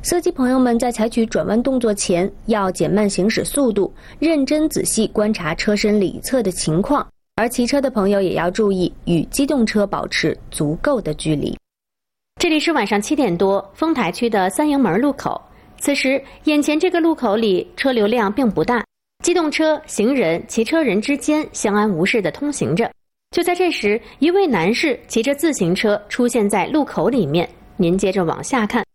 司机朋友们在采取转弯动作前，要减慢行驶速度，认真仔细观察车身里侧的情况。而骑车的朋友也要注意与机动车保持足够的距离。 这里是晚上7点多，丰台区的三营门路口。此时，眼前这个路口里车流量并不大，机动车、行人、骑车人之间相安无事地通行着。就在这时，一位男士骑着自行车出现在路口里面。您接着往下看。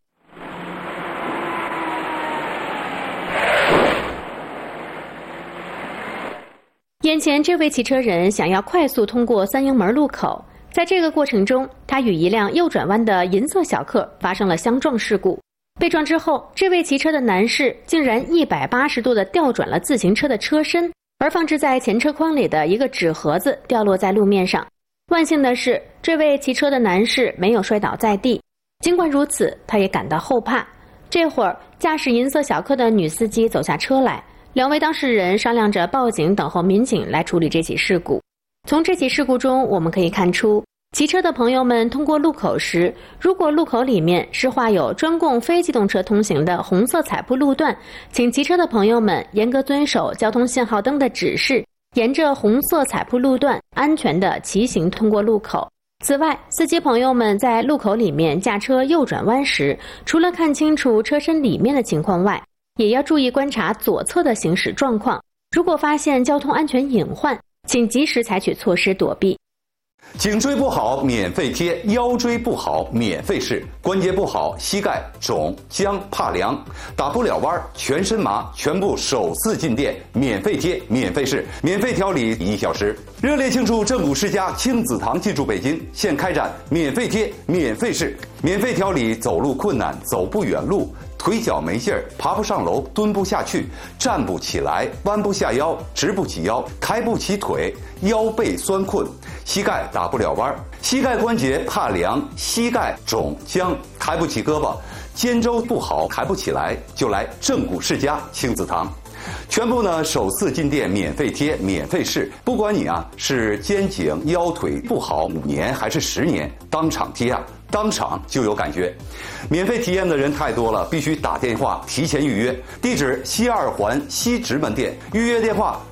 眼前这位骑车人想要快速通过三营门路口，在这个过程中，他与一辆右转弯的银色小客发生了相撞事故。被撞之后，这位骑车的男士竟然180度地调转了自行车的车身，而放置在前车筐里的一个纸盒子掉落在路面上。万幸的是，这位骑车的男士没有摔倒在地。尽管如此，他也感到后怕。这会儿，驾驶银色小客的女司机走下车来。2位当事人商量着报警，等候民警来处理这起事故。从这起事故中，我们可以看出，骑车的朋友们通过路口时，如果路口里面是画有专供非机动车通行的红色彩铺路段，请骑车的朋友们严格遵守交通信号灯的指示，沿着红色彩铺路段安全地骑行通过路口。此外，司机朋友们在路口里面驾车右转弯时，除了看清楚车身里面的情况外，也要注意观察左侧的行驶状况。如果发现交通安全隐患，请及时采取措施躲避。 颈椎不好免费贴，腰椎不好免费试，关节不好膝盖肿僵怕凉打不了弯全身麻，全部首次进店免费贴免费试，免费调理1小时。热烈庆祝正骨世家亲子堂进驻北京，现开展免费贴免费试，免费调理走路困难走不远路，腿脚没劲儿，爬不上楼，蹲不下去，站不起来，弯不下腰，直不起腰，抬不起腿，腰背酸困，膝盖打不了弯，膝盖关节怕凉，膝盖肿僵，抬不起胳膊，肩周不好，抬不起来，就来正骨世家亲子堂。全部呢首次进店免费贴免费试，不管你是肩颈腰腿不好5年还是10年，当场贴当场就有感觉。免费体验的人太多了，必须打电话提前预约。地址西2环西直门店，预约电话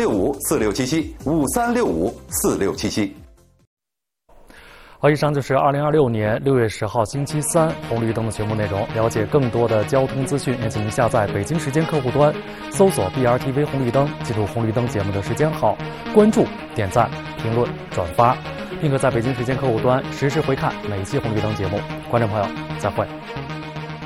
5365467753654677。 好，以上就是2026年6月10号星期三红绿灯的全部内容。了解更多的交通资讯，也请您下载北京时间客户端，搜索 BRTV 红绿灯，记住红绿灯节目的时间号，关注、点赞、评论、转发，并可在北京时间客户端实时回看每一期红绿灯节目。观众朋友，再会。